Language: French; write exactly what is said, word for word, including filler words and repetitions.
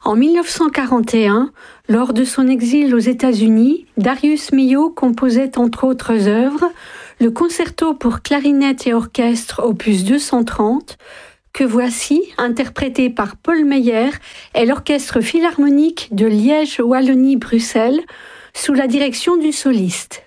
En mille neuf cent quarante et un, lors de son exil aux États-Unis, Darius Milhaud composait entre autres œuvres le concerto pour clarinette et orchestre opus deux cent trente, que voici interprété par Paul Meyer et l'Orchestre philharmonique de Liège-Wallonie-Bruxelles sous la direction du soliste.